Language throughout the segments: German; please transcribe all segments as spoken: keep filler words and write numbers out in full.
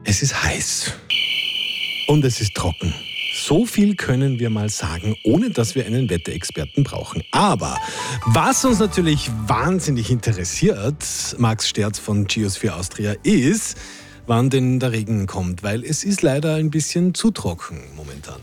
Es ist heiß und es ist trocken. So viel können wir mal sagen, ohne dass wir einen Wetterexperten brauchen. Aber was uns natürlich wahnsinnig interessiert, Max Sterz von Geosphere Austria, ist, wann denn der Regen kommt, weil es ist leider ein bisschen zu trocken momentan.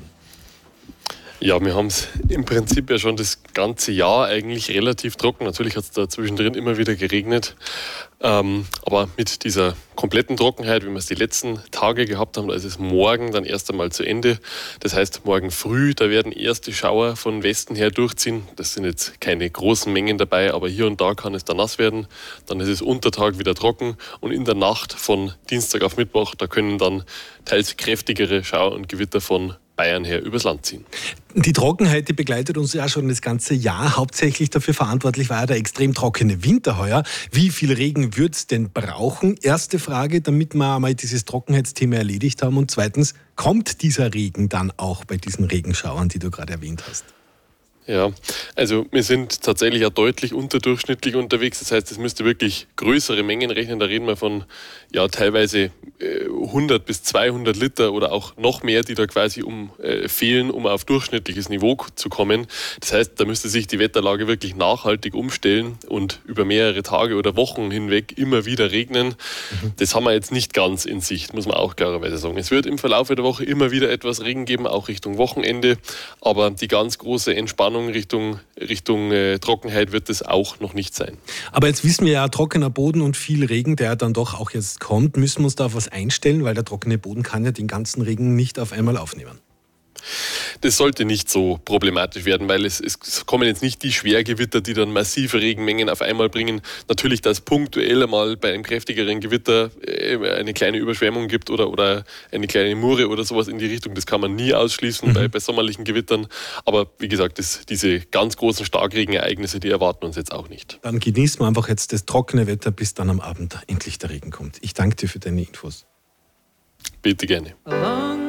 Ja, wir haben es im Prinzip ja schon das ganze Jahr eigentlich relativ trocken. Natürlich hat es da zwischendrin immer wieder geregnet. Ähm, aber mit dieser kompletten Trockenheit, wie wir es die letzten Tage gehabt haben, da ist es morgen dann erst einmal zu Ende. Das heißt, morgen früh, da werden erste Schauer von Westen her durchziehen. Das sind jetzt keine großen Mengen dabei, aber hier und da kann es dann nass werden. Dann ist es Untertag wieder trocken und in der Nacht von Dienstag auf Mittwoch, da können dann teils kräftigere Schauer und Gewitter von Bayern her übers Land ziehen. Die Trockenheit, die begleitet uns ja schon das ganze Jahr. Hauptsächlich dafür verantwortlich war ja der extrem trockene Winter heuer. Wie viel Regen wird es denn brauchen? Erste Frage, damit wir einmal dieses Trockenheitsthema erledigt haben. Und zweitens, kommt dieser Regen dann auch bei diesen Regenschauern, die du gerade erwähnt hast? Ja, also wir sind tatsächlich ja deutlich unterdurchschnittlich unterwegs. Das heißt, es müsste wirklich größere Mengen rechnen. Da reden wir von ja teilweise äh, hundert bis zweihundert Liter oder auch noch mehr, die da quasi um äh, fehlen, um auf durchschnittliches Niveau zu kommen. Das heißt, da müsste sich die Wetterlage wirklich nachhaltig umstellen und über mehrere Tage oder Wochen hinweg immer wieder regnen. Mhm. Das haben wir jetzt nicht ganz in Sicht, muss man auch klarerweise sagen. Es wird im Verlauf der Woche immer wieder etwas Regen geben, auch Richtung Wochenende. Aber die ganz große Entspannung Richtung, Richtung äh, Trockenheit wird es auch noch nicht sein. Aber jetzt wissen wir ja, trockener Boden und viel Regen, der dann doch auch jetzt kommt. Müssen wir uns da auf was einstellen, weil der trockene Boden kann ja den ganzen Regen nicht auf einmal aufnehmen. Das sollte nicht so problematisch werden, weil es, es kommen jetzt nicht die Schwergewitter, die dann massive Regenmengen auf einmal bringen. Natürlich, dass punktuell einmal bei einem kräftigeren Gewitter eine kleine Überschwemmung gibt oder, oder eine kleine Murre oder sowas in die Richtung, das kann man nie ausschließen mhm. bei, bei sommerlichen Gewittern. Aber wie gesagt, das, diese ganz großen Starkregenereignisse, die erwarten uns jetzt auch nicht. Dann genießen wir einfach jetzt das trockene Wetter, bis dann am Abend endlich der Regen kommt. Ich danke dir für deine Infos. Bitte gerne.